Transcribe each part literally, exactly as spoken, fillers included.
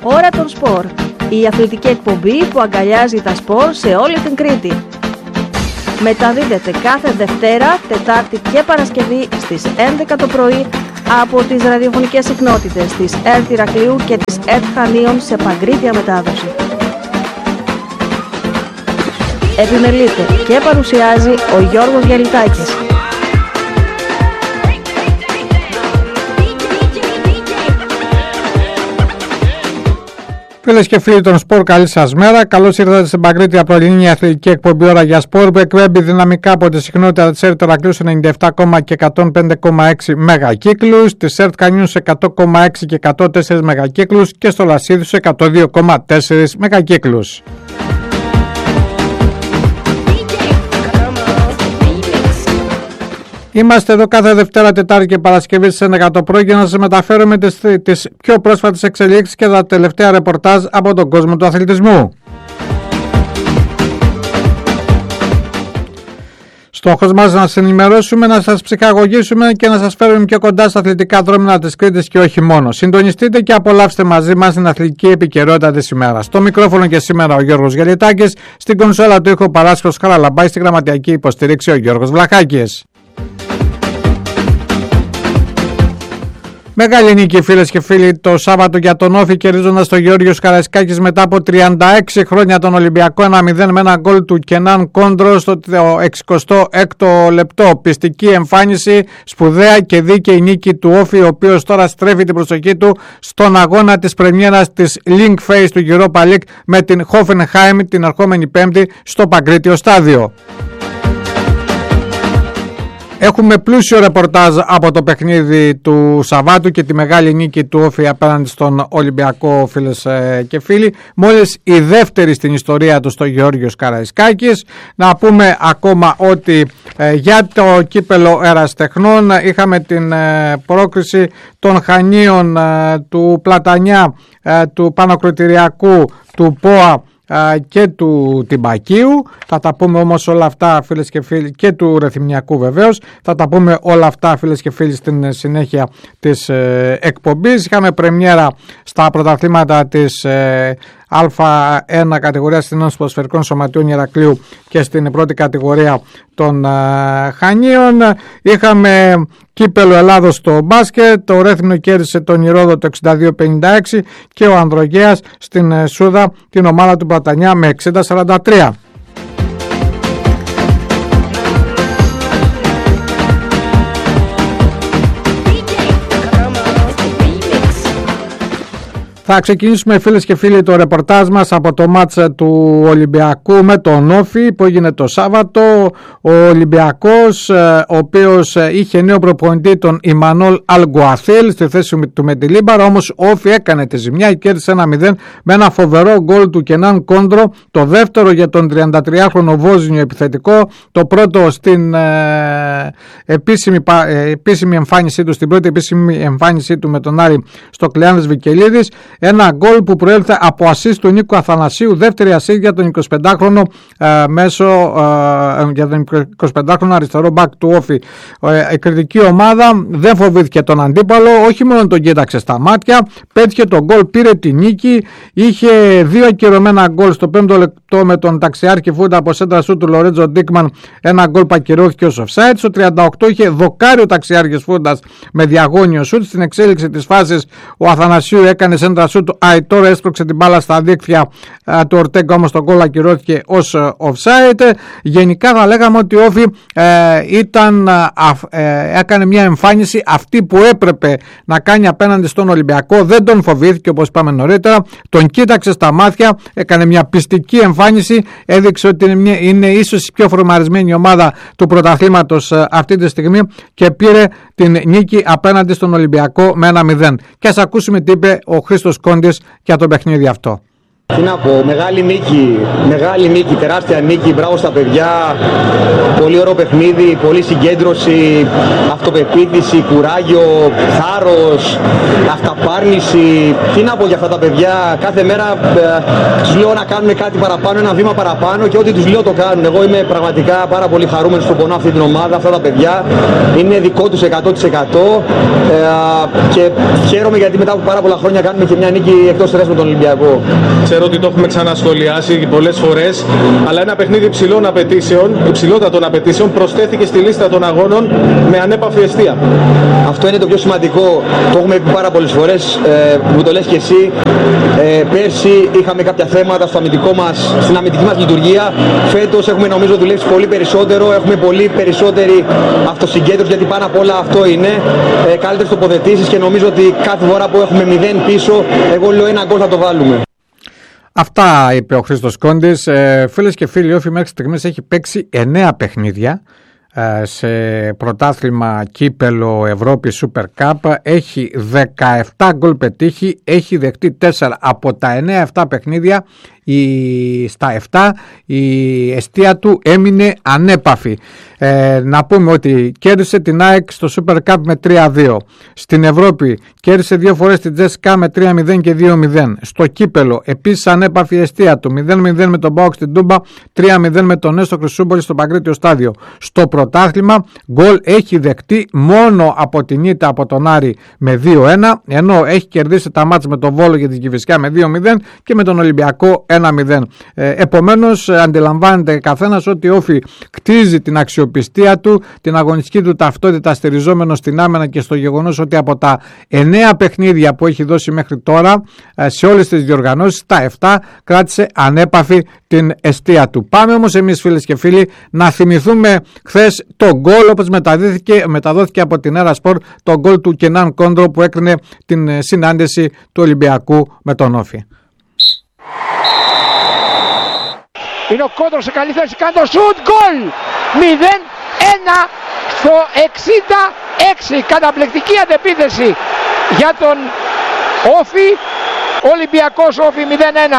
Ώρα των Σπορ, η αθλητική εκπομπή που αγκαλιάζει τα σπορ σε όλη την Κρήτη. Μεταδίδεται κάθε Δευτέρα, Τετάρτη και Παρασκευή στις έντεκα το πρωί από τις ραδιοφωνικές συχνότητες της ΕΡΤ Ηρακλείου και της ΕΡΤ Χανίων σε παγκρίτια μετάδοση. Επιμελείται και παρουσιάζει ο Γιώργος Γελιτάκης. Φίλες και φίλοι των Σπορ, καλή σας μέρα. Καλώς ήρθατε στην παγκρίτια πρωινή αθλητική εκπομπή Ώρα για Σπορ που εκπέμπει δυναμικά από τη συχνότητα της ΕΡΤ Ηρακλείου σε ενενήντα επτά και εκατόν πέντε κόμμα έξι μεγακύκλους, της ΕΡΤ Χανίων σε εκατό κόμμα έξι και εκατόν τέσσερα μεγακύκλους και στο Λασίδιου σε εκατόν δύο κόμμα τέσσερα μεγακύκλους. Είμαστε εδώ κάθε Δευτέρα, Τετάρτη και Παρασκευή στις έντεκα το πρωί για να σας μεταφέρουμε τις, τις πιο πρόσφατες εξελίξεις και τα τελευταία ρεπορτάζ από τον κόσμο του αθλητισμού. Στόχος μας να σας ενημερώσουμε, να σας ψυχαγωγήσουμε και να σας φέρουμε πιο κοντά στα αθλητικά δρόμενα της Κρήτης και όχι μόνο. Συντονιστείτε και απολαύστε μαζί μας την αθλητική επικαιρότητα της ημέρας. Στο μικρόφωνο και σήμερα ο Γιώργος Γελιτάκης, στην κονσόλα του ήχου Παράσχος Χαραλαμπάη, στη γραμματιακή υποστήριξη ο Γιώργος Βλαχάκης. Μεγάλη νίκη, φίλες και φίλοι, το Σάββατο για τον Όφη, κερδίζοντας τον Γεώργιος Καραϊσκάκης μετά από τριάντα έξι χρόνια τον Ολυμπιακό ένα μηδέν με ένα γκολ του Κενάν Κόντρο στο εξηκοστό έκτο λεπτό. Πιστική εμφάνιση, σπουδαία και δίκαιη νίκη του Όφη, ο οποίος τώρα στρέφει την προσοχή του στον αγώνα της πρεμιέρας της Link Phase του Europa League με την Hoffenheim την ερχόμενη Πέμπτη στο Παγκρίτιο Στάδιο. Έχουμε πλούσιο ρεπορτάζ από το παιχνίδι του Σαββάτου και τη μεγάλη νίκη του Όφη απέναντι στον Ολυμπιακό, φίλες και φίλοι. Μόλις η δεύτερη στην ιστορία του στο Γεώργιος Καραϊσκάκης. Να πούμε ακόμα ότι ε, για το κύπελο Ερασιτεχνών είχαμε την ε, πρόκριση των Χανίων, ε, του Πλατανιά, ε, του Πανακροτηριακού, του ΠΟΑ και του Τυμπακίου. Θα τα πούμε όμως όλα αυτά, φίλες και φίλοι, και του Ρεθυμνιακού βεβαίως. Θα τα πούμε όλα αυτά, φίλες και φίλοι, στην συνέχεια της ε, εκπομπής. Είχαμε πρεμιέρα στα πρωταθλήματα της ε, Α1 κατηγορία στην Ποδοσφαιρικών Σωματείων Ηρακλείου και στην πρώτη κατηγορία των uh, Χανίων. Είχαμε κύπελο Ελλάδος στο μπάσκετ. Το Ρέθυμνο κέρδισε τον Ηρώδο το εξήντα δύο πενήντα έξι και ο Ανδρογέας στην uh, Σούδα την ομάδα του Πλατανιά με εξήντα σαράντα τρία. Θα ξεκινήσουμε, φίλες και φίλοι, το ρεπορτάζ μας από το μάτς του Ολυμπιακού με τον Όφη που έγινε το Σάββατο. Ο Ολυμπιακός, ο οποίος είχε νέο προπονητή, τον Ιμανόλ Αλγκουαθίλ, στη θέση του με τη Λίμπαρα, όμως ο Όφη έκανε τη ζημιά, κέρδισε ένα μηδέν με ένα φοβερό γκολ του Κενάν Κόντρο, το δεύτερο για τον τριαντατριάχρονο Βόσνιο επιθετικό, το πρώτο στην ε, επίσημη, ε, επίσημη εμφάνισή του, στην πρώτη επίσημη εμφάνισή του με τον Άρη στο Κλεάνδης Βικελίδης. Ένα γκολ που προέλθε από ασίστ του Νίκου Αθανασίου, δεύτερη ασίστ για τον εικοσιπεντάχρονο ε, μέσο ε, για τον εικοσιπεντάχρονο αριστερό μπακ του Όφη. Ε, η κριτική ομάδα δεν φοβήθηκε τον αντίπαλο, όχι μόνο τον κοίταξε στα μάτια, πέτυχε τον γκολ, πήρε τη νίκη, είχε δύο ακυρωμένα γκολ στο πέμπτο λεπτό με τον ταξιάρχη Φούντα από σέντρα σου του Λορέτζο Ντίκμαν, ένα γκολ που ακυρώθηκε ως offside. Στο τριάντα οκτώ είχε δοκάρει ο ταξιάρχης Φούντας με διαγώνιο σουτ. Στην εξέλιξη της φάσης ο Αθανασίου έκανε σέντρα σου του Αϊτόρ, έσπρωξε την μπάλα στα δίκτυα α, του Ορτέγκα, όμως το γκολ ακυρώθηκε ως offside. Γενικά θα λέγαμε ότι ο Όφη ε, ήταν, α, ε, έκανε μια εμφάνιση αυτή που έπρεπε να κάνει απέναντι στον Ολυμπιακό. Δεν τον φοβήθηκε, όπως είπαμε νωρίτερα, τον κοίταξε στα μάτια, έκανε μια πιστική εμφάνιση, έδειξε ότι είναι, μια, είναι ίσως η πιο φορμαρισμένη ομάδα του πρωταθλήματος ε, αυτή τη στιγμή και πήρε την νίκη απέναντι στον Ολυμπιακό με ένα μηδέν. Και ας ακούσουμε τι είπε ο Χρήστος Κόντης για το παιχνίδι αυτό. Τι να πω, μεγάλη νίκη, μεγάλη νίκη, τεράστια νίκη, μπράβο στα παιδιά, πολύ ωραίο παιχνίδι, πολύ συγκέντρωση, αυτοπεποίθηση, κουράγιο, θάρρος, αυταπάρνηση. Τι να πω για αυτά τα παιδιά, κάθε μέρα ε, τους λέω να κάνουν κάτι παραπάνω, ένα βήμα παραπάνω και ό,τι τους λέω το κάνουν. Εγώ είμαι πραγματικά πάρα πολύ χαρούμενος που πονώ αυτή την ομάδα, αυτά τα παιδιά, είναι δικό τους εκατό τοις εκατό ε, και χαίρομαι γιατί μετά από πάρα πολλά χρόνια κάνουμε και μια νίκη εκτός έδρας με τον Ολυμπιακό. Ξέρω ότι το έχουμε ξανασχολιάσει πολλές φορές, αλλά ένα παιχνίδι υψηλών απαιτήσεων, υψηλότατων απαιτήσεων προσθέθηκε στη λίστα των αγώνων με ανέπαφη εστία. Αυτό είναι το πιο σημαντικό, το έχουμε πει πάρα πολλές φορές, ε, μου το λες και εσύ. Ε, πέρσι είχαμε κάποια θέματα στο αμυντικό μας, στην αμυντική μας λειτουργία. Φέτος έχουμε νομίζω δουλέψει πολύ περισσότερο, έχουμε πολύ περισσότερη αυτοσυγκέντρωση γιατί πάνω απ' όλα αυτό είναι. Ε, καλύτερες τοποθετήσεις και νομίζω ότι κάθε φορά που έχουμε μηδέν πίσω, εγώ λέω ένα γκολ θα το βάλουμε. Αυτά είπε ο Χρήστος Κόντης. Ε, φίλες και φίλοι, όφη μέχρι στιγμής έχει παίξει εννέα παιχνίδια ε, σε πρωτάθλημα, κύπελο, Ευρώπη, Super Cup. Έχει δεκαεπτά γκολ πετύχει, έχει δεχτεί τέσσερα από τα εννέα αυτά παιχνίδια. Η, στα επτά η εστία του έμεινε ανέπαφη. Ε, να πούμε ότι κέρδισε την ΑΕΚ στο Super Cup με τρία δύο. Στην Ευρώπη κέρδισε δύο φορές την Τζέσικα με τρία μηδέν και δύο μηδέν. Στο κύπελο επίσης ανέπαφη η εστία του, μηδέν μηδέν με τον Πάοκ στην Τούμπα, τρία μηδέν με τον Έστω Χρυσούμπολη στο Παγκρίτιο Στάδιο. Στο πρωτάθλημα γκολ έχει δεκτεί μόνο από την ήττα από τον Άρη με δύο ένα, ενώ έχει κερδίσει τα μάτς με τον Βόλο και την Κηφισιά με δύο μηδέν και με τον Ολυμπιακό ένα μηδέν. Ε, επομένως αντιλαμβάνεται καθένας ότι ο Όφη κτίζει την αξιοπιστία του, την αγωνιστική του ταυτότητα στηριζόμενο στην άμυνα και στο γεγονός ότι από τα εννέα παιχνίδια που έχει δώσει μέχρι τώρα ε, σε όλες τις διοργανώσεις, τα επτά κράτησε ανέπαφη την εστία του. Πάμε όμως εμείς φίλες και φίλοι να θυμηθούμε χθες το γκολ όπως μεταδόθηκε, μεταδόθηκε από την Έρα Σπορ, το γκολ του Κενάν Κόντρο που έκρινε την συνάντηση του Ολυμπιακού με τον Όφη. Είναι ο Κόντρος σε καλή θέση, κάνει το σουτ, γκολ! μηδέν ένα στο εξήντα έξι, καταπληκτική αντεπίθεση για τον Όφη, Ολυμπιακός Όφη μηδέν ένα.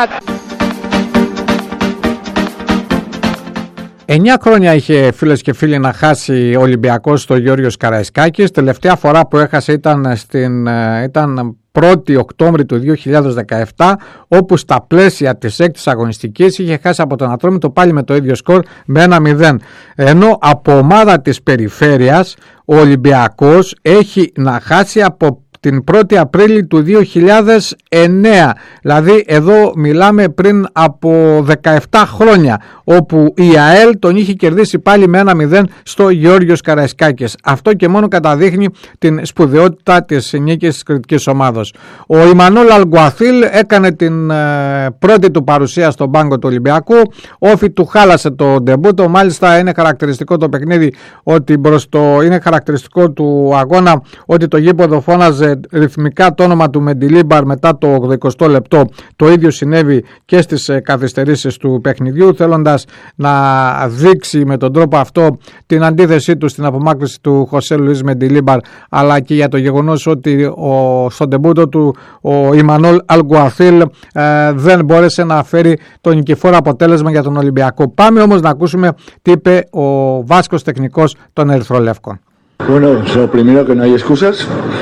Εννιά χρόνια είχε φίλες και φίλοι να χάσει ο Ολυμπιακός στο Γεώργιος Καραϊσκάκης. Τελευταία φορά που έχασε ήταν, στην, ήταν πρώτη Οκτώβρη του δύο χιλιάδες δεκαεπτά, όπου στα πλαίσια της έκτης αγωνιστικής είχε χάσει από τον Ατρόμητο πάλι με το ίδιο σκορ με ένα μηδέν. Ενώ από ομάδα της περιφέρειας ο Ολυμπιακός έχει να χάσει από την πρώτη Απρίλη του δύο χιλιάδες εννέα, δηλαδή εδώ μιλάμε πριν από δεκαεπτά χρόνια, όπου η ΑΕΛ τον είχε κερδίσει πάλι με ένα μηδέν στο Γεώργιος Καραϊσκάκης. Αυτό και μόνο καταδείχνει την σπουδαιότητα της νίκης της κριτικής ομάδος. Ο Ιμανόλ Αλγκουαθίλ έκανε την ε, πρώτη του παρουσία στον πάγκο του Ολυμπιακού. Όφη του χάλασε το ντεμπούτο. Μάλιστα είναι χαρακτηριστικό το παιχνίδι, ότι μπροστό, είναι χαρακτηριστικό του αγώνα ότι το γήπεδο φώναζε ρυθμικά το όνομα του Μεντιλίμπαρ μετά το ογδοηκοστό λεπτό. Το ίδιο συνέβη και στις καθυστερήσεις του παιχνιδιού, θέλοντας να δείξει με τον τρόπο αυτό την αντίθεσή του στην απομάκρυνση του Χωσέ Λουίς Μεντιλίμπαρ, αλλά και για το γεγονός ότι ο, στον ντεμπούτο του ο Ιμανόλ Αλγκουαθίλ ε, δεν μπόρεσε να φέρει το νικηφόρο αποτέλεσμα για τον Ολυμπιακό. Πάμε όμως να ακούσουμε τι είπε ο Βάσκος τεχνικός των Ερυθρολεύκων. Bueno, lo primero que no hay excusas,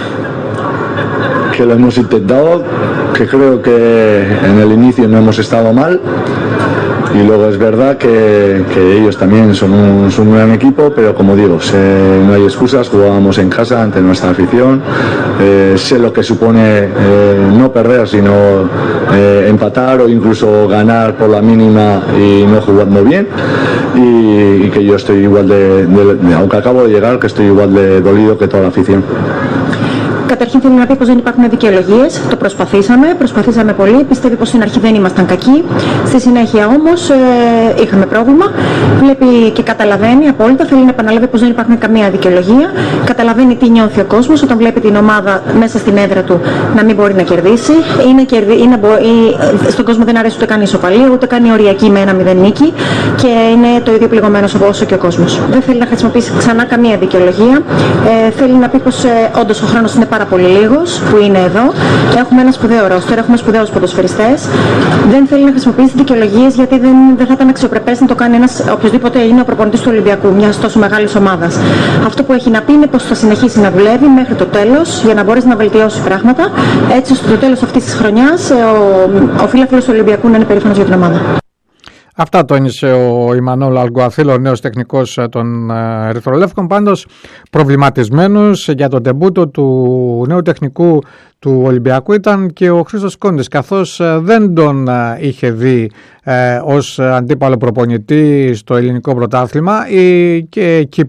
que lo hemos intentado, que creo que en el inicio no hemos estado mal, y luego es verdad que, que ellos también son un, son un gran equipo, pero como digo, se, no hay excusas, jugábamos en casa ante nuestra afición, eh, sé lo que supone eh, no perder, sino eh, empatar o incluso ganar por la mínima y no jugando bien, y, y que yo estoy igual de, de, de, aunque acabo de llegar, que estoy igual de dolido que toda la afición. Καταρχήν θέλω να πει πως δεν υπάρχουν δικαιολογίες, το προσπαθήσαμε, προσπαθήσαμε πολύ, πιστεύει πως στην αρχή δεν ήμασταν κακοί, στη συνέχεια όμως ε, είχαμε πρόβλημα, βλέπει και καταλαβαίνει απόλυτα, θέλει να επαναλάβει πως δεν υπάρχουν καμία δικαιολογία, καταλαβαίνει τι νιώθει ο κόσμος όταν βλέπει την ομάδα μέσα στην έδρα του να μην μπορεί να κερδίσει, είναι κερδί, είναι, ή, στον κόσμο δεν αρέσει ούτε καν η ισοπαλία, ούτε καν η οριακή με ένα μηδέν νίκη και είναι το ίδιο πληγωμένος όσο και ο κόσμος. Δεν θέλει να χρησιμοποιήσει ξανά καμία δικαιολογία, ε, θέλει να πει πως ε, όντως ο χρόνος είναι πάρα πολύ λίγος που είναι εδώ. Έχουμε ένα σπουδαίο ρόστερ, έχουμε σπουδαίους ποδοσφαιριστές. Δεν θέλει να χρησιμοποιήσει δικαιολογίες γιατί δεν, δεν θα ήταν αξιοπρεπές να το κάνει ένας οποιοδήποτε είναι ο προπονητής του Ολυμπιακού, μιας τόσο μεγάλης ομάδας. Αυτό που έχει να πει είναι πως θα συνεχίσει να δουλεύει μέχρι το τέλος για να μπορέσει να βελτιώσει πράγματα. Έτσι ώστε το τέλος αυτής της χρονιάς ο, ο φίλαθλος του Ολυμπιακού να είναι περήφανος για την ομάδα. Αυτά τόνισε ο Ιμανόλ Αλγκουαθίλ, ο νέος τεχνικός των Ερυθρολεύκων, πάντως προβληματισμένος για το ντεμπούτο του νέου τεχνικού του Ολυμπιακού ήταν και ο Χρήστος Κόντης, καθώς δεν τον είχε δει ε, ως αντίπαλο προπονητή στο ελληνικό πρωτάθλημα ή και εκεί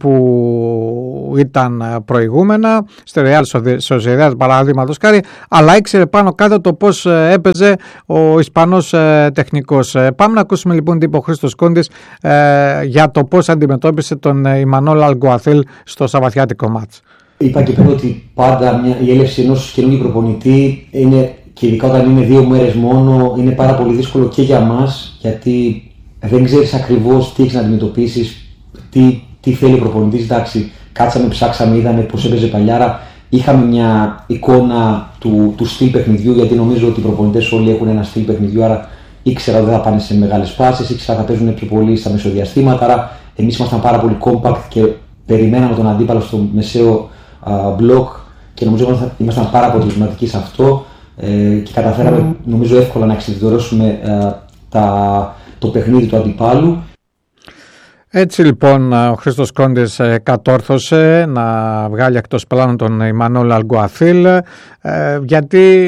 που ήταν προηγούμενα, στη Ρεάλ Σοσιεδάδ παραδείγματος χάρη, αλλά ήξερε πάνω κάτω το πώς έπαιζε ο Ισπανός τεχνικός. Πάμε να ακούσουμε λοιπόν τι είπε ο Χρήστος Κόντης ε, για το πώς αντιμετώπισε τον Ιμανόλ Αλγκουαθίλ στο σαββατιάτικο μάτς. Είπα και πριν ότι πάντα μια, η έλευση ενός καινούργιου προπονητή είναι, και ειδικά όταν είναι δύο μέρες μόνο, είναι πάρα πολύ δύσκολο και για μας, γιατί δεν ξέρεις ακριβώς τι έχεις να αντιμετωπίσεις, τι, τι θέλει ο προπονητής. Εντάξει, κάτσαμε, ψάξαμε, είδαμε πώς έπαιζε παλιάρα. Είχαμε μια εικόνα του, του στυλ παιχνιδιού, γιατί νομίζω ότι οι προπονητές όλοι έχουν ένα στυλ παιχνιδιού, άρα ήξερα ότι δεν θα πάνε σε μεγάλες φάσεις, ήξερα ότι θα παίζουν πιο πολύ στα μεσοδιαστήματα. Άρα εμείς ήμασταν πάρα πολύ compact και περιμέναμε τον αντίπαλο στο μεσαίο μπλοκ και νομίζω ότι ήμασταν πάρα αποτελεσματικοί σε αυτό ε, και καταφέραμε mm. νομίζω εύκολα να εξειδικεύσουμε ε, το παιχνίδι του αντιπάλου. Έτσι λοιπόν ο Χρήστος Κόντης κατόρθωσε να βγάλει εκτός πλάνου τον Ιμανόλ Αλγκουαθίλ, γιατί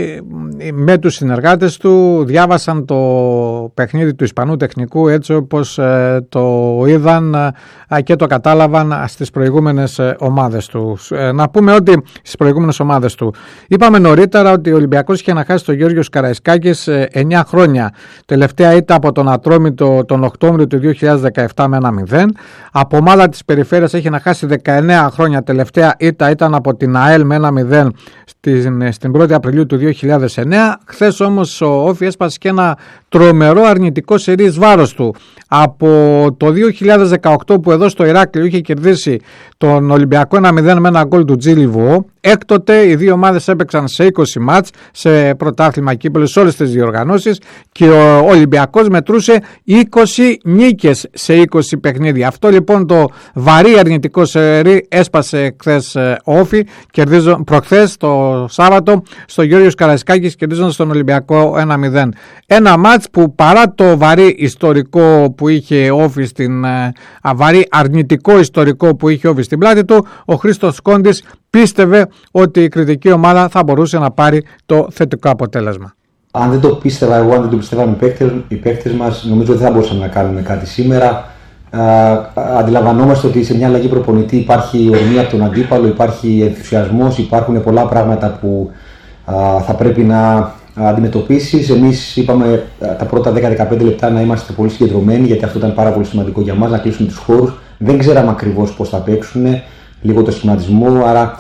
με τους συνεργάτες του διάβασαν το παιχνίδι του Ισπανού τεχνικού έτσι όπως το είδαν και το κατάλαβαν στις προηγούμενες ομάδες του. Να πούμε ότι στις προηγούμενες ομάδες του είπαμε νωρίτερα ότι ο Ολυμπιακός είχε να χάσει τον Γιώργος Καραϊσκάκης εννιά χρόνια. Τελευταία ήττα από τον Ατρόμητο τον Οκτώβριο του δύο χιλιάδες δεκαεπτά με ένα μηδέν. Από ομάδα της περιφέρειας έχει να χάσει δεκαεννιά χρόνια. Τελευταία ήττα ήταν από την ΑΕΛ με ένα μηδέν στην, στην πρώτη Απριλίου του δύο χιλιάδες εννέα. Χθες όμως ο Όφι έσπασε και ένα τρομερό αρνητικό σερί βάρος του. Από το δύο χιλιάδες δεκαοκτώ που εδώ στο Ηράκλειο είχε κερδίσει τον Ολυμπιακό ένα μηδέν με ένα γκολ του Τζι Λιβουό, έκτοτε οι δύο ομάδες έπαιξαν σε είκοσι μάτς σε πρωτάθλημα κύπελλο σε όλες τις διοργανώσεις και ο Ολυμπιακός μετρούσε είκοσι νίκες σε είκοσι παιχνίδια. Αυτό λοιπόν το βαρύ αρνητικό σερί έσπασε χθες ο Όφι, προχθές το Σάββατο στο Γιώργος Καραϊσκάκης κερδίζοντας στον Ολυμπιακό ένα μηδέν. Ένα μάτς που παρά το βαρύ ιστορικό που είχε Όφι στην α, βαρύ αρνητικό ιστορικό που είχε Όφι στην πλάτη του, ο Χρήστος Κόντης πίστευε ότι η κριτική ομάδα θα μπορούσε να πάρει το θετικό αποτέλεσμα. Αν δεν το πίστευα εγώ, αν δεν το πίστευαν οι παίκτες, οι παίκτες μας, νομίζω ότι δεν θα μπορούσαμε να κάνουμε κάτι σήμερα. Uh, αντιλαμβανόμαστε ότι σε μια αλλαγή προπονητή υπάρχει ορμία από τον αντίπαλο, υπάρχει ενθουσιασμός, υπάρχουν πολλά πράγματα που uh, θα πρέπει να αντιμετωπίσεις. Εμείς είπαμε uh, τα πρώτα δέκα με δεκαπέντε λεπτά να είμαστε πολύ συγκεντρωμένοι, γιατί αυτό ήταν πάρα πολύ σημαντικό για μας, να κλείσουμε τους χώρους. Δεν ξέραμε ακριβώς πώς θα παίξουν, λίγο το σχηματισμό, άρα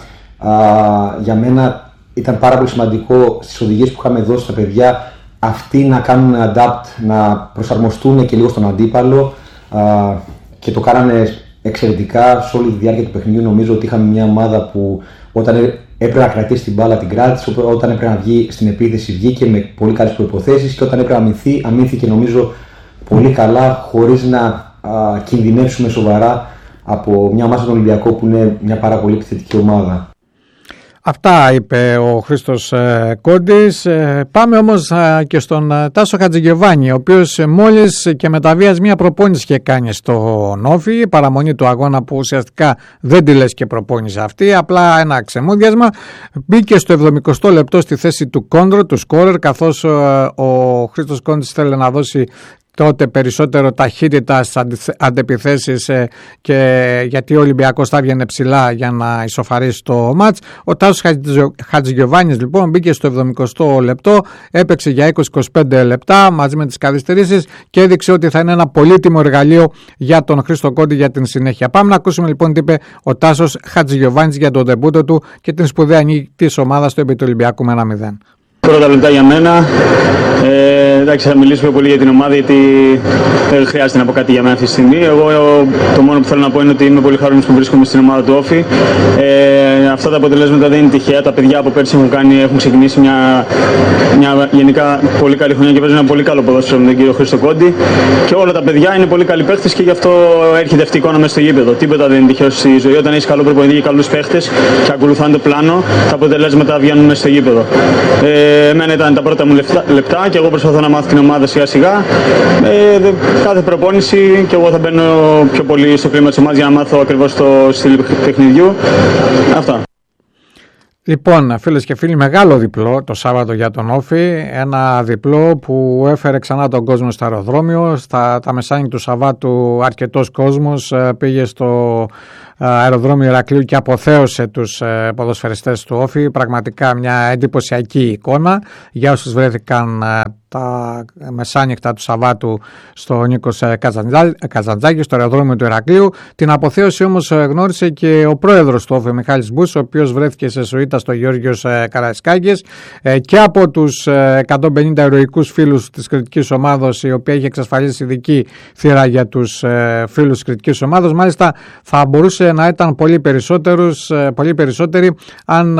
uh, για μένα ήταν πάρα πολύ σημαντικό στις οδηγίες που είχαμε δώσει στα παιδιά αυτοί να κάνουν adapt, να προσαρμοστούν και λίγο στον αντίπαλο. Uh, και το κάνανε εξαιρετικά σε όλη τη διάρκεια του παιχνιδιού. Νομίζω ότι είχαμε μια ομάδα που όταν έπρεπε να κρατήσει την μπάλα την κράτησε, όταν έπρεπε να βγει στην επίθεση βγήκε με πολύ καλές προϋποθέσεις και όταν έπρεπε να αμυνθεί, αμύνθηκε νομίζω πολύ καλά, χωρίς να uh, κινδυνεύσουμε σοβαρά από μια ομάδα του Ολυμπιακού που είναι μια πάρα πολύ επιθετική ομάδα. Αυτά είπε ο Χρήστος ε, Κόντης. Ε, πάμε όμως ε, και στον ε, Τάσο Χατζηγιοβάνη, ο οποίος ε, μόλις και με τα βίας μία προπόνηση είχε κάνει στο Όφι, παραμονή του αγώνα που ουσιαστικά δεν τη λες και προπόνηση αυτή, απλά ένα ξεμούδιασμα. Μπήκε στο εβδομηκοστό λεπτό στη θέση του κόντρο, του σκόρερ, καθώς ε, ο Χρήστος Κόντης θέλει να δώσει τότε περισσότερο ταχύτητα στις αντεπιθέσεις ε, και γιατί ο Ολυμπιακός θα βγαινε ψηλά για να ισοφαρίσει το μάτς. Ο Τάσος Χατζηγιοβάνης λοιπόν μπήκε στο εβδομηκοστό λεπτό, έπαιξε για είκοσι με είκοσι πέντε λεπτά μαζί με τις καθυστερήσεις και έδειξε ότι θα είναι ένα πολύτιμο εργαλείο για τον Χρήστο Κόντι για την συνέχεια. Πάμε να ακούσουμε λοιπόν τι είπε ο Τάσος Χατζηγιοβάνης για τον ντεμπούτο του και την σπουδαία νίκη της ομάδας του επί του Ολυμπιακού με ένα μηδέν. Πρώτα λεπτά για μένα. Ε, εντάξει, θα μιλήσουμε πολύ για την ομάδα, γιατί δεν χρειάζεται να πω κάτι για μένα αυτή τη στιγμή. Εγώ το μόνο που θέλω να πω είναι ότι είμαι πολύ χαρούμενος που βρίσκομαι στην ομάδα του Όφη. Ε, αυτά τα αποτελέσματα δεν είναι τυχαία. Τα παιδιά από πέρσι έχουν, κάνει, έχουν ξεκινήσει μια, μια γενικά πολύ καλή χρονιά και παίζουν ένα πολύ καλό ποδόσφαιρο με τον κύριο Χρήστο Κόντι. Και όλα τα παιδιά είναι πολύ καλοί παίχτες και γι' αυτό έρχεται αυτή η εικόνα μέσα στο γήπεδο. Τίποτα δεν είναι τυχαίο στη ζωή. Όταν έχει καλό προπονητή και καλούς παίχτες και ακολουθάνε το πλάνο, τα αποτελέσματα βγαίνουν μέσα στο γήπεδο. Ε, εμένα ήταν τα πρώτα μου λεπτά και εγώ προσπαθώ να μάθω την ομάδα σιγά σιγά. Ε, κάθε προπόνηση και εγώ θα μπαίνω πιο πολύ στο κλίμα της ομάδας για να μάθω ακριβώς το στυλ παιχνιδιού. Αυτά. Λοιπόν, φίλες και φίλοι, μεγάλο διπλό το Σάββατο για τον Όφη. Ένα διπλό που έφερε ξανά τον κόσμο στο αεροδρόμιο. Στα τα μεσάνυχτα του Σαββάτου αρκετός κόσμος πήγε στο αεροδρόμιο Ηρακλείου και αποθέωσε τους ποδοσφαιριστές του Όφη. Πραγματικά μια εντυπωσιακή εικόνα για όσους βρέθηκαν τα μεσάνυχτα του Σαββάτου στο Νίκος Καζαντζάκη, στο αεροδρόμιο του Ηρακλείου. Την αποθέωση όμως γνώρισε και ο πρόεδρος του Όφη, Μιχάλης Μπούσης, ο οποίος βρέθηκε σε σουίτα στο Γεώργιος Καραϊσκάκης, και από τους εκατόν πενήντα ηρωικούς φίλους της κριτικής ομάδος, η οποία έχει εξασφαλίσει ειδική θύρα για τους φίλους της κριτικής ομάδος. Μάλιστα θα μπορούσε να ήταν πολύ, περισσότερους, πολύ περισσότεροι αν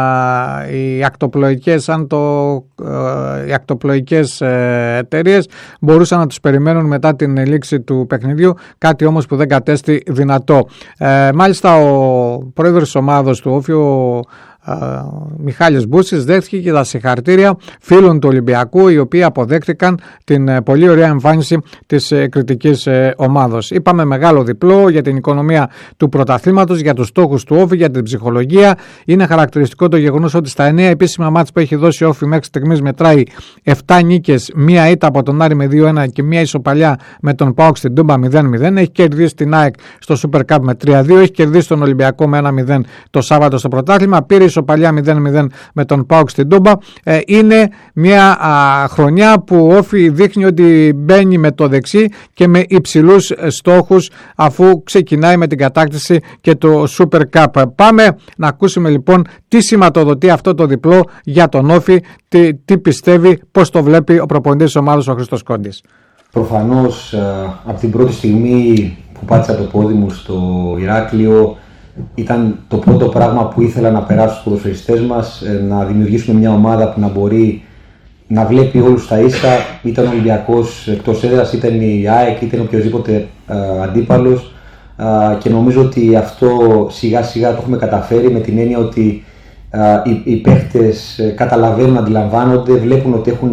οι ακτοπλοϊκές, αν το, οι ακτοπλοϊκές εταιρείες μπορούσαν να τους περιμένουν μετά την λήξη του παιχνιδιού, κάτι όμως που δεν κατέστη δυνατό. Ε, μάλιστα ο πρόεδρος της ομάδος του Όφη, ο Μιχάλης Μπούσης, δέχτηκε και τα συγχαρητήρια φίλων του Ολυμπιακού, οι οποίοι αποδέχτηκαν την πολύ ωραία εμφάνιση της κριτικής ομάδος. Είπαμε μεγάλο διπλό για την οικονομία του πρωταθλήματος, για τους στόχους του Όφη, για την ψυχολογία. Είναι χαρακτηριστικό το γεγονός ότι στα εννέα επίσημα μάτς που έχει δώσει ο Όφη μέχρι στιγμής μετράει επτά νίκες, μία ήττα από τον Άρη με δύο ένα και μία ισοπαλιά με τον ΠΑΟΚ στην Τούμπα μηδέν μηδέν. Έχει κερδίσει την ΑΕΚ στο Super Cup με τρία δύο, έχει κερδίσει τον Ολυμπιακό με ένα μηδέν το Σάββατο στο πρωτάθλημα, πήρε ισοπαλιά μηδέν μηδέν με τον ΠΑΟΚ στην Τούμπα. Ε, είναι μια α, χρονιά που ο Όφη δείχνει ότι μπαίνει με το δεξί και με υψηλούς στόχους, αφού ξεκινάει με την κατάκτηση και το Super Cup. Πάμε να ακούσουμε λοιπόν τι σηματοδοτεί αυτό το διπλό για τον Όφη, τι, τι πιστεύει, πώς το βλέπει ο προπονητής της ομάδας, ο Χρήστος Κόντης. Προφανώς από την πρώτη στιγμή που πάτησα το πόδι μου στο Ηράκλειο, ήταν το πρώτο πράγμα που ήθελα να περάσω στους ποδοσφαιριστές μας, να δημιουργήσουμε μια ομάδα που να μπορεί να βλέπει όλους τα ίσα. Ήταν ο Ολυμπιακός εκτός έδρας, ήταν η ΑΕΚ, ήταν οποιοδήποτε αντίπαλος, και νομίζω ότι αυτό σιγά σιγά το έχουμε καταφέρει, με την έννοια ότι οι, οι παίχτες καταλαβαίνουν, αντιλαμβάνονται, βλέπουν ότι έχουν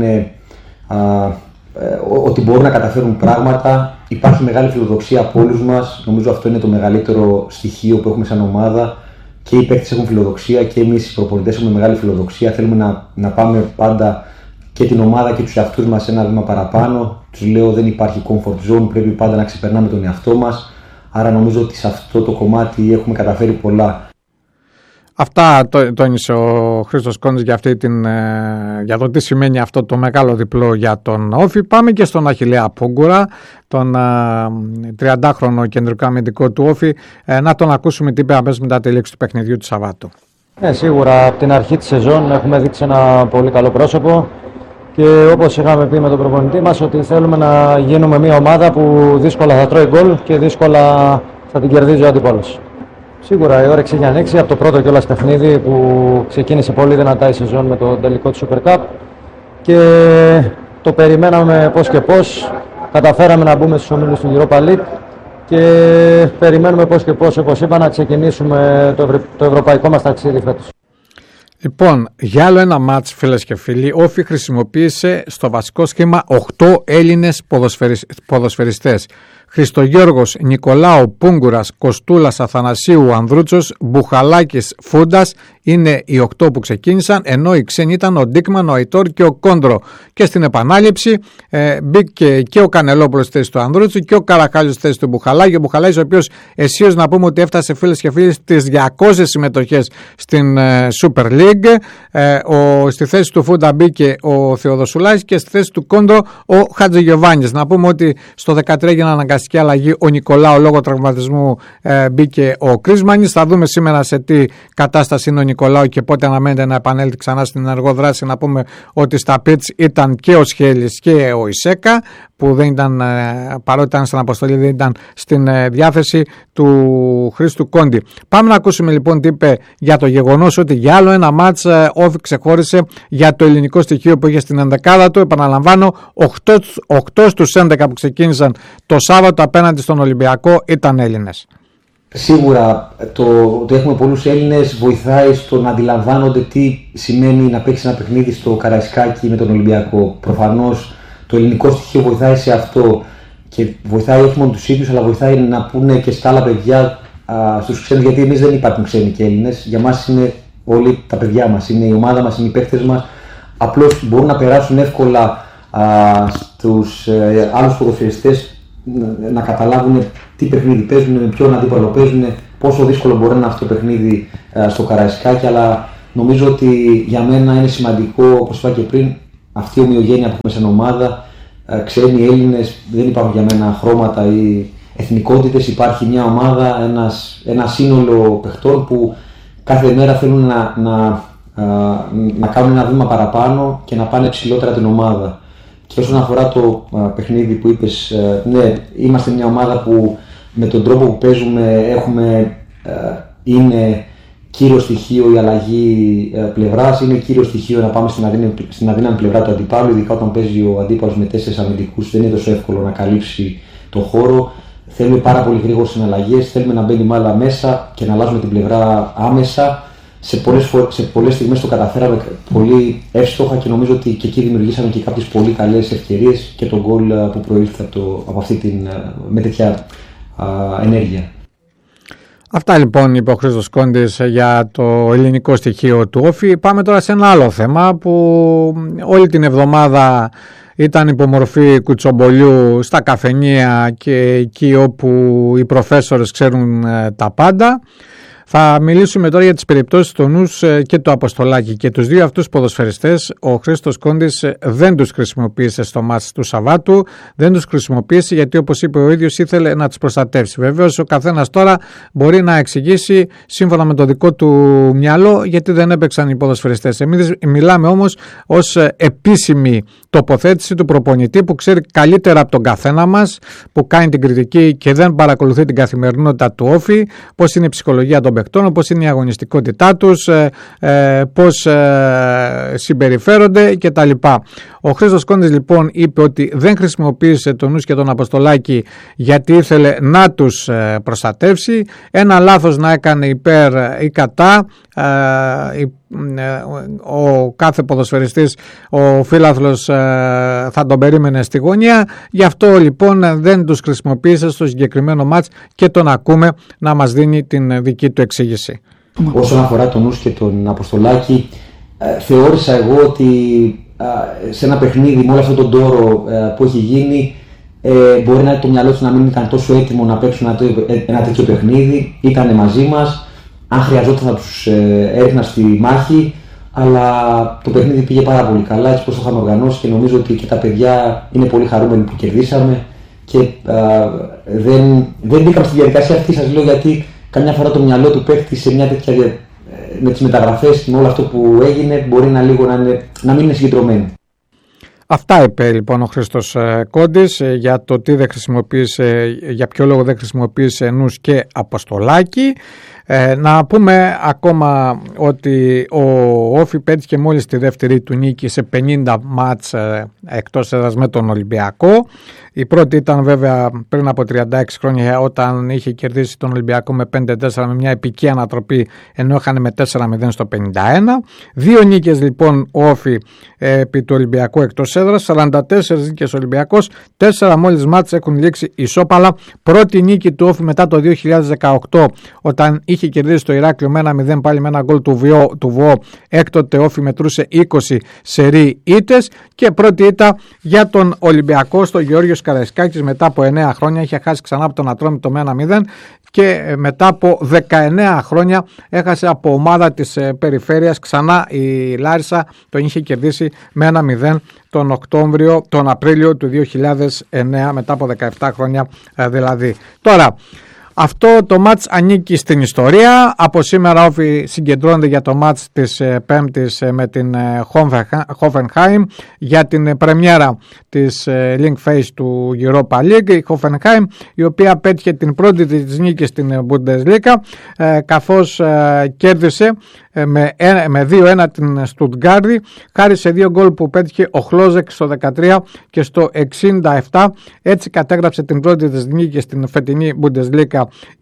ότι μπορούν να καταφέρουν πράγματα. Υπάρχει μεγάλη φιλοδοξία από όλους μας. Νομίζω αυτό είναι το μεγαλύτερο στοιχείο που έχουμε σαν ομάδα. Και οι παίκτες έχουν φιλοδοξία και εμείς οι προπονητές έχουμε μεγάλη φιλοδοξία. Θέλουμε να, να πάμε πάντα και την ομάδα και τους εαυτούς μας ένα βήμα παραπάνω. Τους λέω, δεν υπάρχει comfort zone, πρέπει πάντα να ξεπερνάμε τον εαυτό μας. Άρα νομίζω ότι σε αυτό το κομμάτι έχουμε καταφέρει πολλά. Αυτά τόνισε ο Χρήστος Κόντης για, αυτή την, για το τι σημαίνει αυτό το μεγάλο διπλό για τον Όφη. Πάμε και στον Αχιλλέα Πούγκουρα, τον τριαντάχρονο κεντρικό αμυντικό του Όφη, να τον ακούσουμε τι είπε αμέσως μετά τη λήξη του παιχνιδιού του Σαββάτου. Ναι, σίγουρα από την αρχή της σεζόν έχουμε δείξει ένα πολύ καλό πρόσωπο και όπως είχαμε πει με τον προπονητή μας, ότι θέλουμε να γίνουμε μια ομάδα που δύσκολα θα τρώει γκολ και δύσκολα θα την κερδίζει ο αντίπαλος. Σίγουρα η όρεξη έχει ανοίξει από το πρώτο κιόλας παιχνίδι που ξεκίνησε πολύ δυνατά η σεζόν με το τελικό του Super Cup και το περιμέναμε πώς και πώς. Καταφέραμε να μπούμε στους ομίλους του Europa League και περιμένουμε πώς και πώς, όπως είπα, να ξεκινήσουμε το, ευρω... το ευρωπαϊκό μας ταξίδι φέτος. Λοιπόν, για άλλο ένα μάτς, φίλες και φίλοι, ο Όφη χρησιμοποίησε στο βασικό σχήμα οκτώ Έλληνες ποδοσφαιρισ... ποδοσφαιριστές. Χριστογιώργος, Νικολάου, Πούγκουρας, Κοστούλας, Αθανασίου, Ανδρούτσος, Μπουχαλάκης, Φούντας είναι οι οκτώ που ξεκίνησαν, ενώ οι ξένοι ήταν ο Ντίκμαν, ο Αϊτόρ και ο Κόντρο. Και στην επανάληψη ε, μπήκε και ο Κανελόπουλος στη θέση του Ανδρούτσου και ο Καραχάλιος στη θέση του Μπουχαλάκη. Ο Μπουχαλάκης, ο οποίος αισίως να πούμε ότι έφτασε, φίλες και φίλοι, στις διακόσιες συμμετοχές στην ε, Super League. Ε, ο, στη θέση του Φούντα μπήκε ο Θεοδοσουλάκης και στη θέση του Κόντρο ο Χατζηγιοβάνης. Να πούμε ότι στο δεκατρία έγιναν αναγκαστικά αναγκαστική αλλαγή ο Νικολάου λόγω τραυματισμού, ε, μπήκε ο Κρίσμανης. Θα δούμε σήμερα σε τι κατάσταση είναι ο Νικολάου και πότε αναμένεται να επανέλθει ξανά στην ενεργό δράση. Να πούμε ότι στα πιτς ήταν και ο Σχέλης και ο Ισέκα, που δεν ήταν, παρότι ήταν στην αποστολή, δεν ήταν στην διάθεση του Χρήστου Κόντι. Πάμε να ακούσουμε λοιπόν τι είπε για το γεγονός ότι για άλλο ένα μάτς Όφη ξεχώρισε για το ελληνικό στοιχείο που είχε στην ενδεκάδα του. Επαναλαμβάνω, οκτώ στους έντεκα που ξεκίνησαν το Σάββατο απέναντι στον Ολυμπιακό ήταν Έλληνες. Σίγουρα το ότι έχουμε πολλούς Έλληνες βοηθάει στο να αντιλαμβάνονται τι σημαίνει να παίξει ένα παιχνίδι στο Καραϊσκάκι με τον Ολυμπιακό. Προφανώς το ελληνικό στοιχείο βοηθάει σε αυτό και βοηθάει όχι μόνο τους ίδιους, αλλά βοηθάει να πούνε και στα άλλα παιδιά, α, στους ξένους, γιατί εμείς δεν υπάρχουν ξένοι και Έλληνες. Για μας είναι όλοι τα παιδιά μας, είναι η ομάδα μας, είναι οι παίκτες μας. Απλώς μπορούν να περάσουν εύκολα α, στους ε, άλλους ποδοσφαιριστές να, να καταλάβουν τι παιχνίδι παίζουν, με ποιον αντίπαλο παίζουν, πόσο δύσκολο μπορεί να είναι αυτό το παιχνίδι α, στο Καραϊσκάκι. Αλλά νομίζω ότι για μένα είναι σημαντικό, όπως είπα και πριν, αυτή η ομοιογένεια που έχουμε σαν ομάδα, ξένοι, Έλληνες, δεν υπάρχουν για μένα χρώματα ή εθνικότητες. Υπάρχει μια ομάδα, ένας, ένα σύνολο παιχτών που κάθε μέρα θέλουν να, να, να κάνουν ένα βήμα παραπάνω και να πάνε ψηλότερα την ομάδα. Και όσον αφορά το παιχνίδι που είπες, ναι, είμαστε μια ομάδα που με τον τρόπο που παίζουμε έχουμε, είναι κύριο στοιχείο η αλλαγή ε, πλευράς, είναι κύριο στοιχείο να πάμε στην αδύναμη, στην αδύναμη πλευρά του αντιπάλου, ειδικά όταν παίζει ο αντίπαλος με τέσσερις αμυντικούς, δεν είναι τόσο εύκολο να καλύψει το χώρο. Θέλουμε πάρα πολύ γρήγορες συναλλαγές, θέλουμε να μπαίνει μάλλα μέσα και να αλλάζουμε την πλευρά άμεσα. Σε πολλές, σε πολλές στιγμές το καταφέραμε πολύ εύστοχα και νομίζω ότι και εκεί δημιουργήσαμε και κάποιες πολύ καλές ευκαιρίες και τον γκολ που προήλθε από, το, από αυτή την, με τέτοια α, ενέργεια. Αυτά λοιπόν είπε ο Χρήστος Κόντης για το ελληνικό στοιχείο του Όφη. Πάμε τώρα σε ένα άλλο θέμα που όλη την εβδομάδα ήταν υπομορφή κουτσομπολιού στα καφενεία και εκεί όπου οι προφέσορες ξέρουν τα πάντα. Θα μιλήσουμε τώρα για τις περιπτώσεις του Νους και του Αποστολάκη, και τους δύο αυτούς ποδοσφαιριστές ο Χρήστος Κόντης δεν τους χρησιμοποίησε στο μάτς του Σαββάτου, δεν τους χρησιμοποίησε γιατί, όπως είπε ο ίδιος, ήθελε να τους προστατεύσει. Βεβαίως ο καθένας τώρα μπορεί να εξηγήσει σύμφωνα με το δικό του μυαλό γιατί δεν έπαιξαν οι ποδοσφαιριστές. Εμείς μιλάμε όμως ως επίσημη τοποθέτηση του προπονητή που ξέρει καλύτερα από τον καθένα μας, που κάνει την κριτική και δεν παρακολουθεί την καθημερινότητα του Όφη, πώς είναι η ψυχολογία των παιχτών, πώς είναι η αγωνιστικότητά τους, ε, ε, πώς ε, συμπεριφέρονται κτλ. Ο Χρήστος Κόντης λοιπόν είπε ότι δεν χρησιμοποίησε τον Νους και τον Αποστολάκη γιατί ήθελε να τους ε, προστατεύσει. Ένα λάθος να έκανε υπέρ ή κατά. Ε, ο κάθε ποδοσφαιριστής, ο φίλαθλος, θα τον περίμενε στη γωνία. Γι' αυτό λοιπόν δεν τους χρησιμοποίησε στο συγκεκριμένο μάτς και τον ακούμε να μας δίνει την δική του εξήγηση. Όσον αφορά τον Νους και τον Αποστολάκη, θεώρησα εγώ ότι σε ένα παιχνίδι με όλο αυτόν τον τόρο που έχει γίνει, μπορεί να το μυαλό του να μην ήταν τόσο έτοιμο να παίξουν ένα τέτοιο παιχνίδι. Ήτανε μαζί μας. Αν χρειαζόταν θα τους ε, έριχνα στη μάχη, αλλά το παιχνίδι πήγε πάρα πολύ καλά, έτσι πως το είχαμε οργανώσει και νομίζω ότι και τα παιδιά είναι πολύ χαρούμενοι που κερδίσαμε και α, δεν, δεν μπήκαμε στη διαδικασία αυτή, σας λέω, γιατί καμιά φορά το μυαλό του παίχτη σε μια τέτοια, με τις μεταγραφές, με όλο αυτό που έγινε, μπορεί να, λίγο να, είναι, να μην είναι συγκεντρωμένο. Αυτά είπε λοιπόν ο Χρήστος Κόντης για το τι δεν χρησιμοποίησε, για ποιο λόγο δεν χρησιμοποίησε Νους και Αποστολάκη. Ε, να πούμε ακόμα ότι ο Όφη πέτυχε μόλις τη δεύτερη του νίκη σε πενήντα μάτς ε, εκτός έδρας με τον Ολυμπιακό. Η πρώτη ήταν βέβαια πριν από τριάντα έξι χρόνια όταν είχε κερδίσει τον Ολυμπιακό με πέντε τέσσερα με μια επική ανατροπή, ενώ είχαν με τέσσερα μηδέν στο πενήντα ένα. Δύο νίκες λοιπόν ο Όφη ε, επί του Ολυμπιακού εκτός έδρας, σαράντα τέσσερις νίκες ο Ολυμπιακός, τέσσερα μόλις μάτς έχουν λήξει ισόπαλα. Πρώτη νίκη του Όφη μετά το δύο χιλιάδες δεκαοκτώ όταν είχε κερδίσει το Ηράκλειο με ένα μηδέν πάλι με ένα γκολ του, Βιώ, του Βουό. Έκτοτε Όφη μετρούσε είκοσι σερί ήττες και πρώτη ήττα για τον Ολυμπιακό στο Γεώργιος Καραϊσκάκης μετά από εννέα χρόνια. Είχε χάσει ξανά από τον Ατρόμητο με ένα μηδέν και μετά από δεκαεννέα χρόνια έχασε από ομάδα της περιφέρειας ξανά η Λάρισα, τον είχε κερδίσει με ένα μηδέν τον Οκτώβριο, τον Απρίλιο του δύο χιλιάδες εννέα, μετά από δεκαεπτά χρόνια δηλαδή. Τώρα, αυτό το μάτς ανήκει στην ιστορία. Από σήμερα Όφη συγκεντρώνεται για το μάτς της Πέμπτης με την Hoffenheim για την πρεμιέρα της Link Phase του Europa League. Η Hoffenheim, η οποία πέτυχε την πρώτη της νίκη στην Bundesliga, καθώς κέρδισε με δύο ένα την Stuttgart, χάρη σε δύο γκολ που πέτυχε ο Χλόζεκ στο δεκατρία και στο εξήντα επτά. Έτσι κατέγραψε την πρώτη της νίκη στην φετινή Bundesliga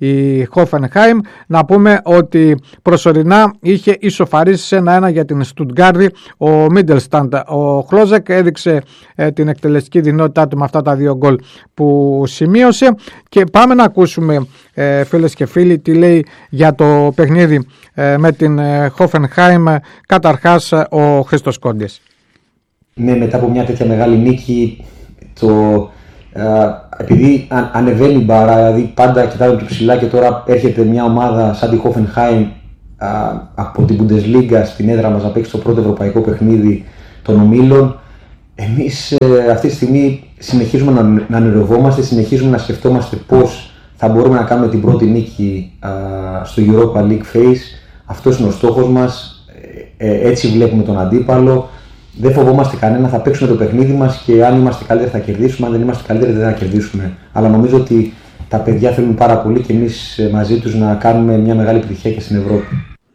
η Hoffenheim. Να πούμε ότι προσωρινά είχε ισοφαρίσει σε ένα ένα για την Stuttgart ο Mittelstand. Ο Χλόζεκ έδειξε ε, την εκτελεστική δυνατότητά του με αυτά τα δύο γκολ που σημείωσε και πάμε να ακούσουμε ε, φίλες και φίλοι τι λέει για το παιχνίδι ε, με την ε, Hoffenheim καταρχάς ο Χρήστος Κόντης. Ναι, μετά από μια τέτοια μεγάλη νίκη, το, ε, επειδή αν, ανεβαίνει η μπάρα, δηλαδή πάντα κοιτάμε πιο ψηλά και τώρα έρχεται μια ομάδα σαν τη Hoffenheim ε, από την Bundesliga στην έδρα μας να παίξει το πρώτο ευρωπαϊκό παιχνίδι των ομίλων. Εμείς ε, αυτή τη στιγμή συνεχίζουμε να, να ονειρευόμαστε, συνεχίζουμε να σκεφτόμαστε πώς θα μπορούμε να κάνουμε την πρώτη νίκη ε, στο Europa League Phase. Αυτός είναι ο στόχος μας, ε, έτσι βλέπουμε τον αντίπαλο. Δεν φοβόμαστε κανένα, θα παίξουμε το παιχνίδι μας και αν είμαστε καλύτεροι θα κερδίσουμε, αν δεν είμαστε καλύτεροι δεν θα κερδίσουμε. Αλλά νομίζω ότι τα παιδιά θέλουν πάρα πολύ και εμείς μαζί τους να κάνουμε μια μεγάλη επιτυχία και στην Ευρώπη.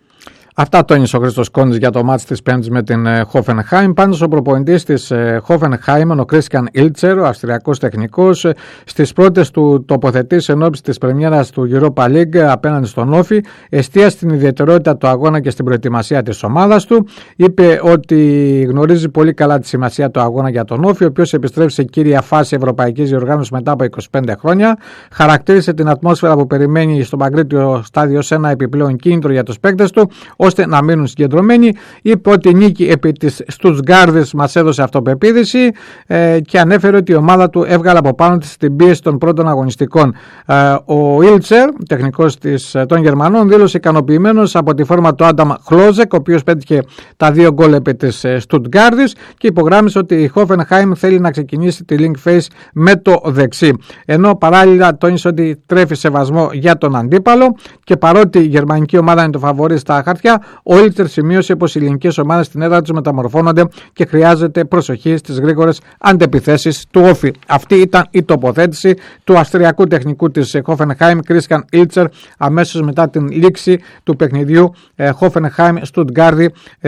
Αυτά τόνισε ο Χρήστος Κόντης για το μάτς της Πέμπτης με την Hoffenheim. Πάντως ο προπονητής της Hoffenheim, ο Κρίστιαν Ήλτσερ, ο αυστριακός τεχνικός, στις πρώτες του τοποθετήσεις εν ώψη της πρεμιέρας του Europa League απέναντι στον Όφη, εστίασε στην ιδιαιτερότητα του αγώνα και στην προετοιμασία της ομάδας του. Είπε ότι γνωρίζει πολύ καλά τη σημασία του αγώνα για τον Όφη, ο οποίος επιστρέφει σε κύρια φάση ευρωπαϊκής διοργάνωσης μετά από είκοσι πέντε χρόνια. Χαρακτήρισε την ατμόσφαιρα που περιμένει στο Παγκρίτιο στάδιο σε ένα επιπλέον κίνητρο για τους παίκτες του, ώστε να μείνουν συγκεντρωμένοι. Είπε ότι η νίκη επί της Στουτγκάρδης μας έδωσε αυτοπεποίθηση ε, και ανέφερε ότι η ομάδα του έβγαλε από πάνω της την πίεση των πρώτων αγωνιστικών. Ε, ο Ήλτσερ, τεχνικός της, των Γερμανών, δήλωσε ικανοποιημένος από τη φόρμα του Άνταμ Χλόζεκ, ο οποίος πέτυχε τα δύο γκολ επί της Στουτγκάρδης και υπογράμμισε ότι η Hoffenheim θέλει να ξεκινήσει τη link phase με το δεξί. Ενώ παράλληλα τόνισε ότι τρέφει σεβασμό για τον αντίπαλο και παρότι η γερμανική ομάδα είναι το φαβορί στα χαρτιά, ο Ήλτσερ σημείωσε πως οι ελληνικές ομάδες στην έδρα τους μεταμορφώνονται και χρειάζεται προσοχή στις γρήγορες αντεπιθέσεις του Όφη. Αυτή ήταν η τοποθέτηση του αυστριακού τεχνικού της Hoffenheim, Κρίστιαν Ήλτσερ, αμέσως μετά την λήξη του παιχνιδιού Hoffenheim Stuttgart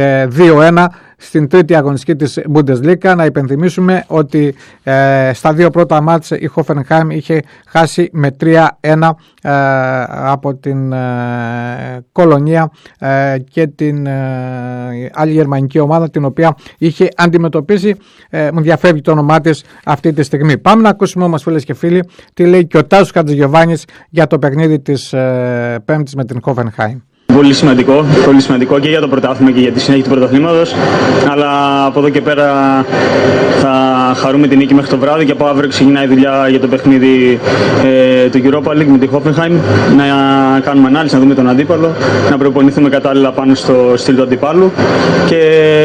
δύο ένα στην τρίτη αγωνιστική της Bundesliga. Να υπενθυμίσουμε ότι ε, στα δύο πρώτα μάτς η Hoffenheim είχε χάσει με τρία ένα ε, από την ε, Κολονία ε, και την ε, άλλη γερμανική ομάδα την οποία είχε αντιμετωπίσει. Ε, μου διαφεύγει το όνομά της αυτή τη στιγμή. Πάμε να ακούσουμε όμως, φίλες και φίλοι, τι λέει και ο Τάσος Χατζηγιοβάνης για το παιχνίδι της ε, Πέμπτης με την Hoffenheim. Πολύ σημαντικό, πολύ σημαντικό και για το πρωτάθλημα και για τη συνέχεια του πρωταθλήματος. Αλλά από εδώ και πέρα θα χαρούμε την νίκη μέχρι το βράδυ και από αύριο ξεκινάει η δουλειά για το παιχνίδι ε, του Europa League με τη Hoffenheim. Να κάνουμε ανάλυση, να δούμε τον αντίπαλο, να προπονηθούμε κατάλληλα πάνω στο στυλ του αντιπάλου και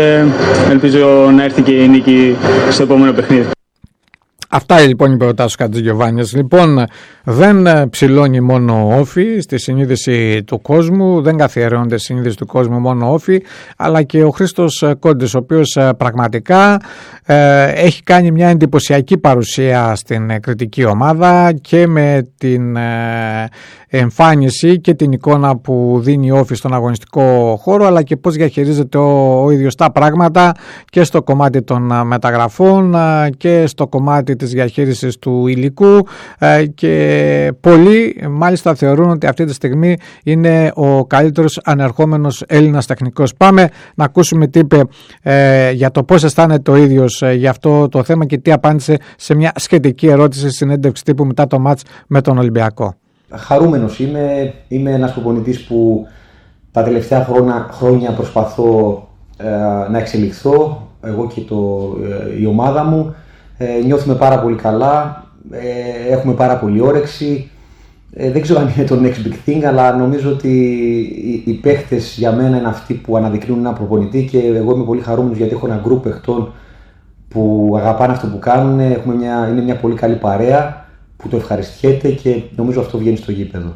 ελπίζω να έρθει και η νίκη στο επόμενο παιχνίδι. Αυτά λοιπόν είπε ο Τάσος Χατζηγιοβάνης. Λοιπόν, δεν ψηλώνει μόνο ο Όφη στη συνείδηση του κόσμου, δεν καθιερώνεται στη συνείδηση του κόσμου μόνο ο Όφη, αλλά και ο Χρήστος Κόντης, ο οποίος πραγματικά ε, έχει κάνει μια εντυπωσιακή παρουσία στην κριτική ομάδα και με την ε, εμφάνιση και την εικόνα που δίνει ο Όφη στον αγωνιστικό χώρο, αλλά και πώς διαχειρίζεται ο, ο ίδιος τα πράγματα και στο κομμάτι των μεταγραφών και στο κομμάτι της διαχείρισης του υλικού και πολλοί μάλιστα θεωρούν ότι αυτή τη στιγμή είναι ο καλύτερος ανερχόμενος Έλληνας τεχνικός. Πάμε να ακούσουμε τι είπε ε, για το πώς αισθάνεται ο ίδιος ε, για αυτό το θέμα και τι απάντησε σε μια σχετική ερώτηση στην συνέντευξη τύπου μετά το μάτς με τον Ολυμπιακό. χαρούμενος είμαι. Είμαι ένας προπονητής που τα τελευταία χρόνια, χρόνια προσπαθώ ε, να εξελιχθώ, εγώ και το, ε, η ομάδα μου. Ε, νιώθουμε πάρα πολύ καλά, ε, έχουμε πάρα πολύ όρεξη. Ε, δεν ξέρω αν είναι το next big thing, αλλά νομίζω ότι οι, οι παίχτες για μένα είναι αυτοί που αναδεικνύουν ένα προπονητή και εγώ είμαι πολύ χαρούμενος γιατί έχω ένα group παιχτών που αγαπάνε αυτό που κάνουν. Έχουμε μια, είναι μια πολύ καλή παρέα που το ευχαριστιέται και νομίζω αυτό βγαίνει στο γήπεδο.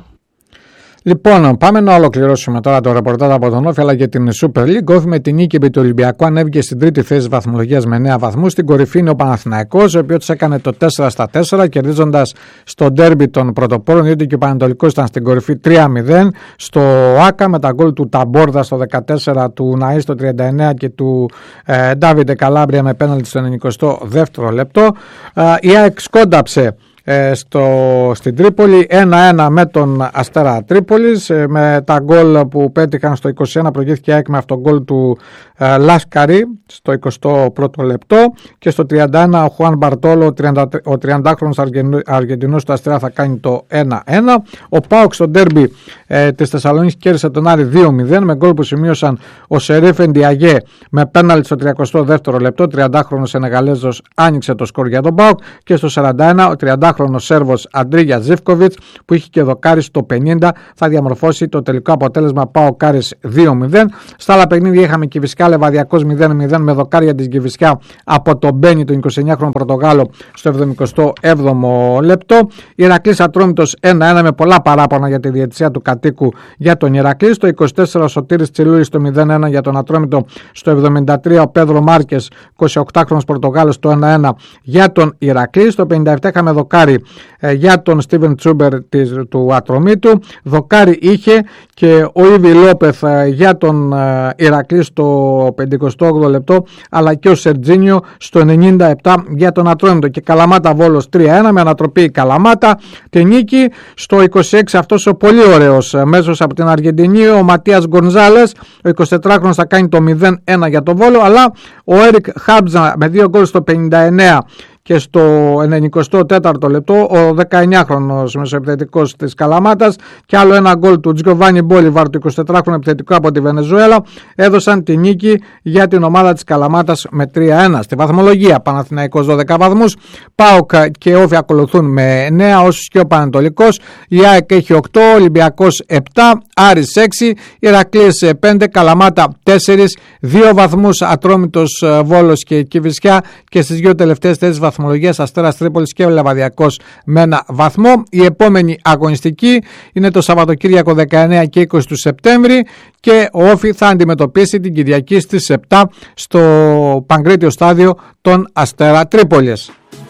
Λοιπόν, πάμε να ολοκληρώσουμε τώρα το ρεπορτάζ από τον Όφη αλλά και την Super League. Όφη με την νίκη επί του Ολυμπιακού ανέβηκε στην τρίτη θέση βαθμολογίας με εννέα βαθμούς. Στην κορυφή είναι ο Παναθηναϊκός, ο οποίος έκανε το τέσσερα στα τέσσερα, κερδίζοντας στο ντέρμπι των πρωτοπόρων, διότι και ο Πανετολικός ήταν στην κορυφή τρία μηδέν. Στο ΆΚΑ με τα γκολ του Ταμπόρδα στο δεκατέσσερα, του Ναΐ στο τριάντα εννέα και του ε, Ντάβιντε Καλάμπρια με πέναλτι στο ενενηκοστό δεύτερο λεπτό. Ε, η ΑΕΚ σκόνταψε Στο, στην Τρίπολη ένα ένα με τον Αστέρα Τρίπολης, με τα γκολ που πέτυχαν στο είκοσι ένα προηγήθηκε η ΑΕΚ με αυτόν γκολ του ε, Λάσκαρη στο εικοστό πρώτο λεπτό και στο τριάντα ένα ο Χουάν Μπαρτόλο, ο τριαντάχρονος Αργεντινός του Αστέρα, θα κάνει το ένα ένα. Ο ΠΑΟΚ στο ντέρμπι ε, της Θεσσαλονίκης κέρδισε τον Άρη δύο μηδέν με γκολ που σημείωσαν ο Σερίφ Εντιαγέ με πέναλτι στο τριακοστό δεύτερο λεπτό. τριαντάχρονος Σενεγαλέζος άνοιξε το σκορ για τον ΠΑΟΚ και στο σαράντα ένα ο τριαντάχρονος Σέρβος Αντρίγια Ζίβκοβιτς που είχε και δοκάρι στο πενήντα θα διαμορφώσει το τελικό αποτέλεσμα ΠΑΟΚ Άρης δύο μηδέν. Στα άλλα παιχνίδια είχαμε Κηφισιά Λεβαδιακός μηδέν μηδέν με δοκάρια της Κηφισιά από τον Μπένι, τον εικοσιεννιάχρονο Πορτογάλο, στο εβδομηκοστό έβδομο λεπτό. Ηρακλής Ατρόμητος ένα ένα με πολλά παράπονα για τη διαιτησία του κατοίκου για τον Ηρακλή. Στο είκοσι τέσσερα ο Σωτήρης Τσιλούρης στο μηδέν ένα για τον Ατρόμητο. Στο εβδομήντα τρία ο Πέδρο Μάρκες, εικοσιοκτάχρονος Πορτογάλος, το ένα ένα για τον Ηρακλή. Στο πενήντα επτά είχαμε δοκάρι ε, για τον Στίβεν Τσούμπερ της, του Ατρομήτου. Δοκάρι είχε και ο Ήβι Λόπεθ ε, για τον ε, Ηρακλή στο πενηκοστό όγδοο λεπτό, αλλά και ο Σερτζίνιο στο ενενήντα επτά για τον Ατρόμητο. Και Καλαμάτα Βόλος τρία ένα με ανατροπή η Καλαμάτα. Τη νίκη στο είκοσι έξι αυτός ο πολύ ωραίος μέσος από την Αργεντινή, ο Ματίας Γκονζάλες, ο εικοσιτετράχρονος, θα κάνει το μηδέν ένα για το Βόλο, αλλά ο Έρικ Χάμπτζα με δύο γκολ στο πενήντα εννέα και στο ενενηκοστό τέταρτο λεπτό ο δεκαεννιάχρονος μεσοεπιθετικός της Καλαμάτας και άλλο ένα γκολ του Τζιοβάνι Μπόλιβαρ, του εικοσιτετράχρονου επιθετικού από τη Βενεζουέλα, έδωσαν τη νίκη για την ομάδα της Καλαμάτας με τρία ένα. Στη βαθμολογία Παναθηναϊκός δώδεκα βαθμούς, ΠΑΟΚ και Όφη ακολουθούν με εννέα, όσους και ο Πανετολικός. Η ΑΕΚ έχει οκτώ, Ολυμπιακός επτά, Άρης έξι, Ηρακλής πέντε, Καλαμάτα τέσσερα, δύο βαθμούς Ατρόμητος, Βόλος και Κηφισιά και στις δύο τελευταίες θέσεις βαθμολογίας Αστέρας Τρίπολης και Λεβαδιακός με ένα βαθμό. Η επόμενη αγωνιστική είναι το Σαββατοκύριακο δεκαεννέα και είκοσι του Σεπτέμβρη και ο Όφη θα αντιμετωπίσει την Κυριακή στις επτά στο Παγκρίτιο Στάδιο των Αστέρα Τρίπολης.